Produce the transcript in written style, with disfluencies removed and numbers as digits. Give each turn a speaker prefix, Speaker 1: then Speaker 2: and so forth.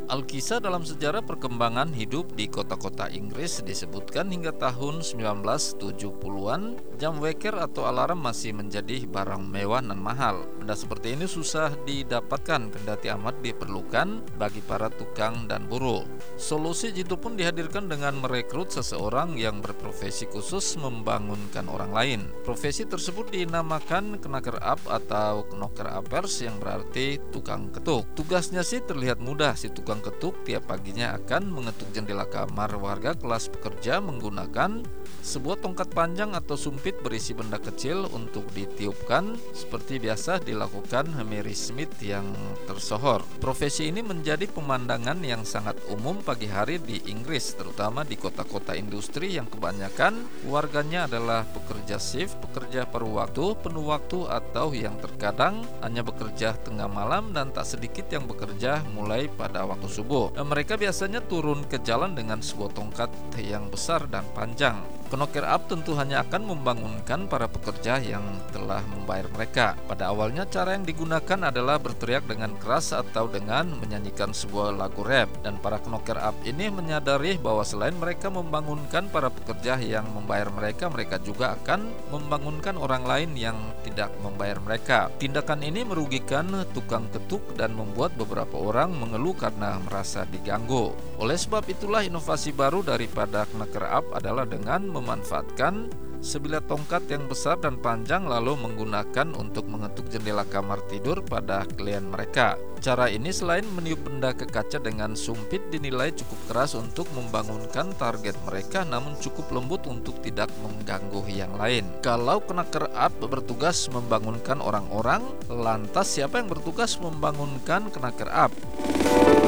Speaker 1: Alkisah dalam sejarah perkembangan hidup di kota-kota Inggris disebutkan hingga tahun 1970-an, jam weker atau alarm masih menjadi barang mewah dan mahal. Benda seperti ini susah didapatkan kendati amat diperlukan bagi para tukang dan buruh. Solusi jitu pun dihadirkan dengan merekrut seseorang yang berprofesi khusus membangunkan orang lain. Profesi tersebut dinamakan knacker up atau knocker uppers yang berarti tukang ketuk. Tugasnya sih terlihat mudah. Si tukang ketuk tiap paginya akan mengetuk jendela kamar warga kelas pekerja menggunakan sebuah tongkat panjang atau sumpit berisi benda kecil untuk ditiupkan seperti biasa dilakukan Mary Smith yang tersohor. Profesi ini menjadi pemandangan yang sangat umum pagi hari di Inggris, terutama di kota-kota industri yang kebanyakan warganya adalah pekerja shift, pekerja paruh waktu, penuh waktu, atau yang terkadang hanya bekerja tengah malam dan tak sedikit yang bekerja mulai pada waktu subuh. Mereka biasanya turun ke jalan dengan sebuah tongkat yang besar dan panjang. Knocker up tentu hanya akan membangunkan para pekerja yang telah membayar mereka. Pada awalnya cara yang digunakan adalah berteriak dengan keras atau dengan menyanyikan sebuah lagu rap. Dan para knocker up ini menyadari bahwa selain mereka membangunkan para pekerja yang membayar mereka, mereka juga akan membangunkan orang lain yang tidak membayar mereka. Tindakan ini merugikan tukang ketuk dan membuat beberapa orang mengeluh karena merasa diganggu. Oleh sebab itulah inovasi baru daripada knocker up adalah dengan memanfaatkan sebilah tongkat yang besar dan panjang lalu menggunakan untuk mengetuk jendela kamar tidur pada klien mereka. Cara ini selain meniup benda ke kaca dengan sumpit dinilai cukup keras untuk membangunkan target mereka, namun cukup lembut untuk tidak mengganggu yang lain. Kalau knocker up bertugas membangunkan orang-orang, lantas siapa yang bertugas membangunkan knocker up?